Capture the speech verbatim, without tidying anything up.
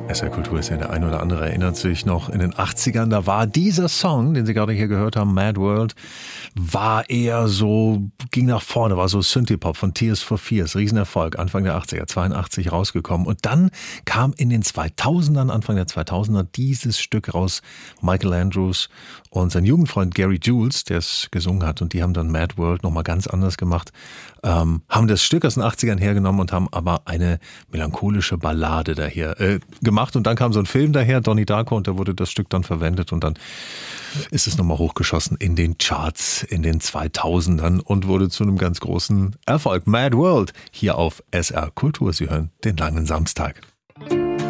S R Kultur ist ja der ein oder andere erinnert sich noch in den achtzigern, da war dieser Song, den Sie gerade hier gehört haben, Mad World, war eher so, ging nach vorne, war so Synthie-Pop von Tears for Fears, Riesenerfolg, Anfang der achtziger, zweiundachtzig rausgekommen. Und dann kam in den zweitausendern, Anfang der zweitausender, dieses Stück raus, Michael Andrews und sein Jugendfreund Gary Jules, der es gesungen hat, und die haben dann Mad World nochmal ganz anders gemacht, ähm, haben das Stück aus den achtzigern hergenommen und haben aber eine melancholische Ballade daher äh, gemacht. Und dann kam so ein Film daher, Donnie Darko, und da wurde das Stück dann verwendet und dann ist es nochmal hochgeschossen in den Charts in den zweitausendern und wurde zu einem ganz großen Erfolg. Mad World hier auf S R Kultur. Sie hören den langen Samstag.